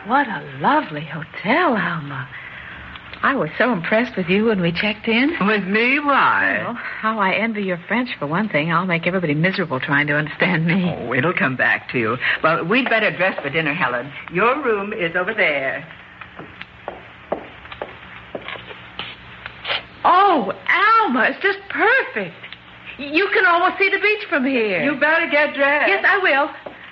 what a lovely hotel, Alma. I was so impressed with you when we checked in. With me? Why? Well, how I envy your French, for one thing. I'll make everybody miserable trying to understand me. Oh, it'll come back to you. Well, we'd better dress for dinner, Helen. Your room is over there. Oh, Alma, it's just perfect. You can almost see the beach from here. You better get dressed. Yes, I will.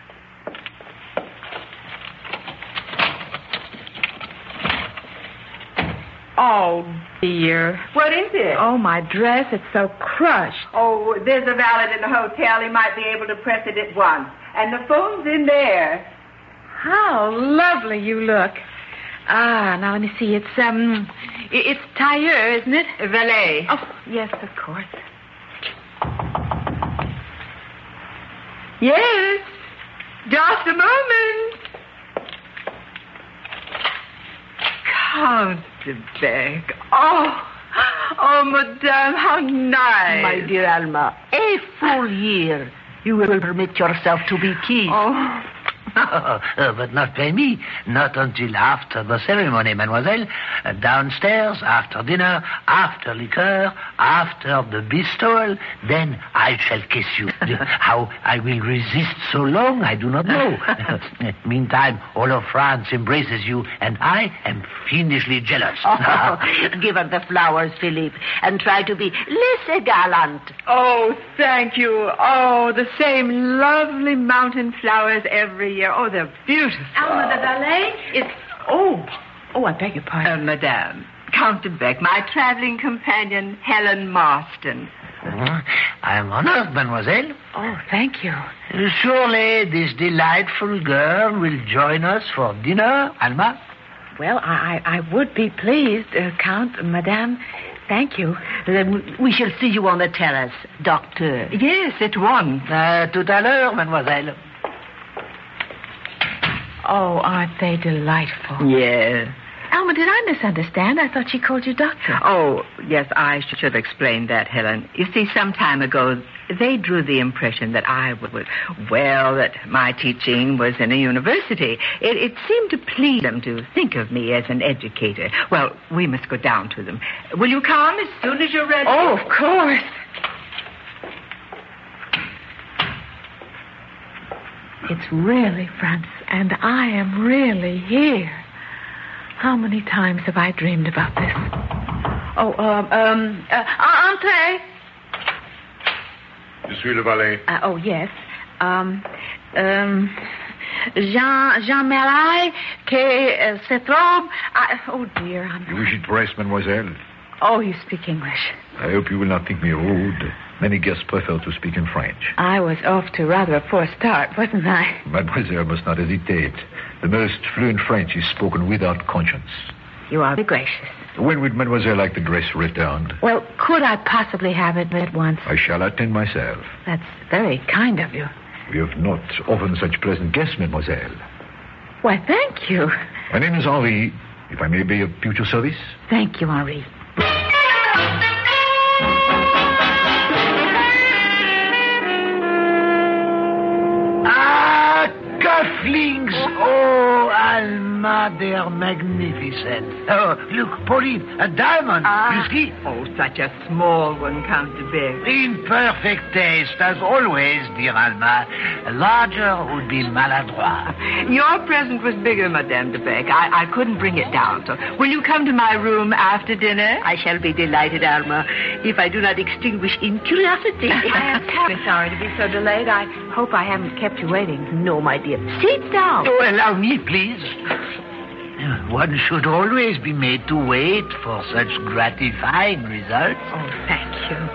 Oh, dear. What is it? Oh, my dress. It's so crushed. Oh, there's a valet in the hotel. He might be able to press it at once. And the phone's in there. How lovely you look. Now let me see. It's Tailleur, isn't it? Valet. Oh, yes, of course. Yes. Just a moment. Count de Beck. Oh, madame, how nice. My dear Alma, a full year. You will permit yourself to be kissed. Oh. But not by me. Not until after the ceremony, mademoiselle. Downstairs, after dinner, after liqueur, after the bestowal, then I shall kiss you. How I will resist so long, I do not know. Meantime, all of France embraces you, and I am fiendishly jealous. Give her the flowers, Philippe, and try to be less gallant. Oh, thank you. Oh, the same lovely mountain flowers every year. Oh, they're beautiful. Alma, the valet is... Oh, I beg your pardon. Madame, Count de Beck, my traveling companion, Helen Marston. I am honored, mademoiselle. Oh, thank you. Surely this delightful girl will join us for dinner, Alma? Well, I would be pleased, Count, Madame. Thank you. We shall see you on the terrace, Doctor. Yes, at once. Tout à l'heure, mademoiselle. Oh, aren't they delightful? Yes. Alma, did I misunderstand? I thought she called you doctor. Oh, yes, I should explain that, Helen. You see, some time ago, they drew the impression that that my teaching was in a university. It seemed to please them to think of me as an educator. Well, we must go down to them. Will you come as soon as you're ready? Oh, of course. It's really France, and I am really here. How many times have I dreamed about this? Entrez. Je suis le valet. Yes. Jean Marais, que se trouve... Oh, dear. You wish it dressed, mademoiselle? Oh, you speak English. I hope you will not think me rude. Many guests prefer to speak in French. I was off to rather a poor start, wasn't I? Mademoiselle must not hesitate. The most fluent French is spoken without conscience. You are very gracious. When would mademoiselle like the dress returned? Well, could I possibly have it at once? I shall attend myself. That's very kind of you. We have not often such pleasant guests, mademoiselle. Why, thank you. My name is Henri. If I may be of future service. Thank you, Henri. Cufflinks! Oh, Alma, they're magnificent. Oh, look, Pauline, a diamond. You see? Oh, such a small one, Count de Beck. In perfect taste, as always, dear Alma. Larger would be maladroit. Your present was bigger, Madame de Beck. I couldn't bring it down. So will you come to my room after dinner? I shall be delighted, Alma, if I do not extinguish in curiosity. I am terribly sorry to be so delayed. I hope I haven't kept you waiting. No, my dear. Sit down. Oh, allow me, please. One should always be made to wait for such gratifying results. Oh, thank you.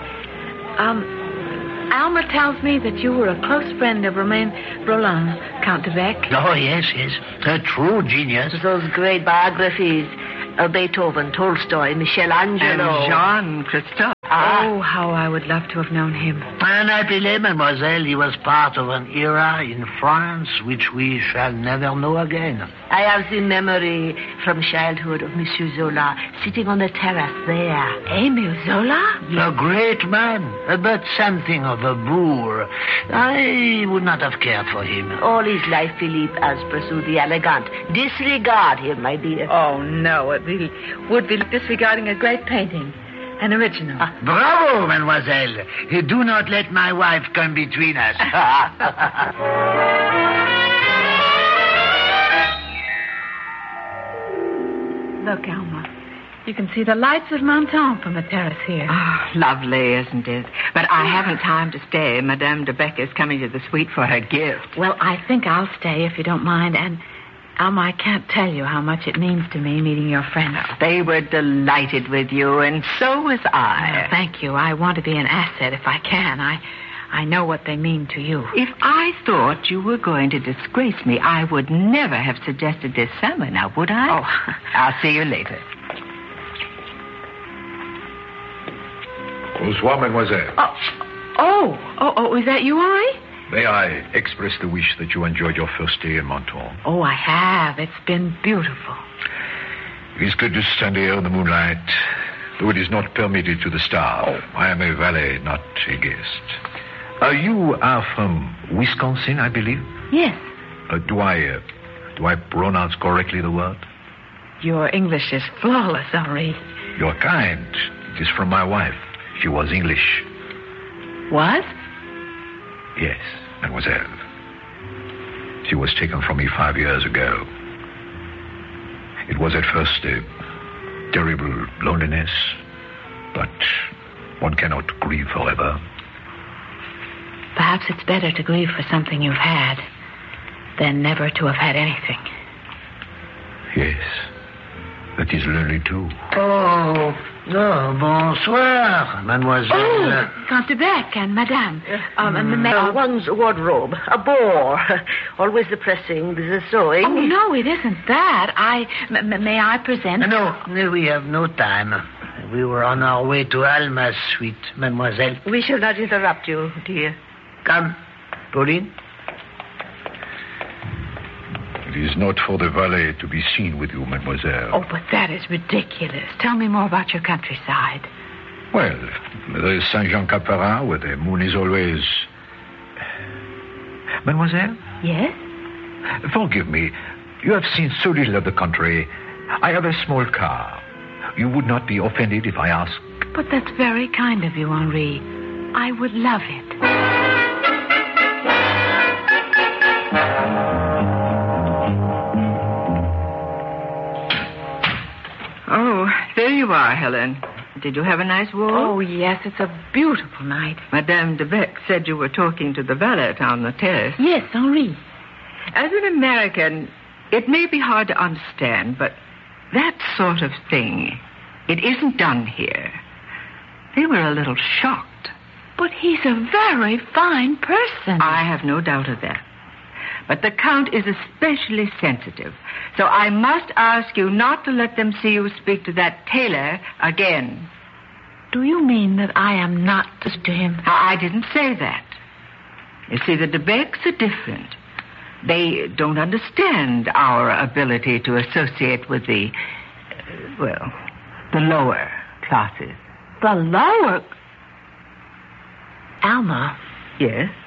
Alma tells me that you were a close friend of Romain Rolland, Count de Beck. Oh, yes. A true genius. Those great biographies, Beethoven, Tolstoy, Michelangelo. And Jean Christophe. Oh, how I would love to have known him. Unhappily, mademoiselle, he was part of an era in France which we shall never know again. I have the memory from childhood of Monsieur Zola sitting on the terrace there. Emile Zola? A great man, but something of a boor. I would not have cared for him. All his life, Philippe has pursued the elegant. Disregard him, my dear. Oh, no, it would be disregarding a great painting. An original. Bravo, mademoiselle. Do not let my wife come between us. Look, Alma. You can see the lights of Menton from the terrace here. Oh, lovely, isn't it? But I haven't time to stay. Madame de Beck is coming to the suite for her gift. Well, I think I'll stay if you don't mind. And, Alma, I can't tell you how much it means to me meeting your friends. They were delighted with you, and so was I. Well, thank you. I want to be an asset if I can. I know what they mean to you. If I thought you were going to disgrace me, I would never have suggested this summer, now would I? Oh. I'll see you later. Bonsoir, mademoiselle. Oh, is that you, Henri? May I express the wish that you enjoyed your first day in Menton? Oh, I have. It's been beautiful. It is good to stand here in the moonlight, though it is not permitted to the staff. Oh. I am a valet, not a guest. You are from Wisconsin, I believe? Yes. Do I pronounce correctly the word? Your English is flawless, Henri. You're kind. It is from my wife. She was English. What? Yes, mademoiselle. She was taken from me 5 years ago. It was at first a terrible loneliness, but one cannot grieve forever. Perhaps it's better to grieve for something you've had than never to have had anything. Yes, that is lonely too. Oh, bonsoir, mademoiselle. Oh, Count de Beck and Madame. One's wardrobe. A bore. Always the pressing, the sewing. Oh, no, it isn't that. May I present? No, we have no time. We were on our way to Alma's suite, mademoiselle. We shall not interrupt you, dear. Come, Pauline. It is not for the valet to be seen with you, mademoiselle. Oh, but that is ridiculous. Tell me more about your countryside. Well, there is Saint-Jean-Cap-Ferrat, where the moon is always... Mademoiselle? Yes? Forgive me. You have seen so little of the country. I have a small car. You would not be offended if I ask? But that's very kind of you, Henri. I would love it. Oh, there you are, Helen. Did you have a nice walk? Oh, yes, it's a beautiful night. Madame de Beck said you were talking to the valet on the terrace. Yes, Henri. As an American, it may be hard to understand, but that sort of thing, it isn't done here. They were a little shocked. But he's a very fine person. I have no doubt of that. But the Count is especially sensitive. So I must ask you not to let them see you speak to that tailor again. Do you mean that I am not to speak to him? I didn't say that. You see, the de Becks are different. They don't understand our ability to associate with the lower classes. The lower... Alma. Yes?